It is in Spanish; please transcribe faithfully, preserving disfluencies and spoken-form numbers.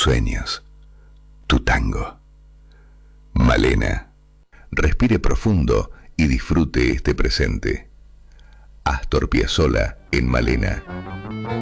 sueños, tu tango. Malena. Respire profundo y disfrute este presente. Astor Piazzolla en Malena.